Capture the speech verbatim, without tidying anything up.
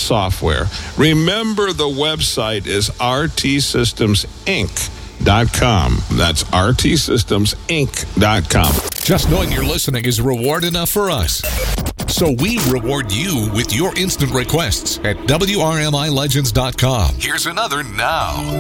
software. Remember, the website is R T Systems Inc dot com. That's R T Systems Inc dot com. Just knowing you're listening is reward enough for us. So we reward you with your instant requests at W R M I Legends dot com. Here's another now.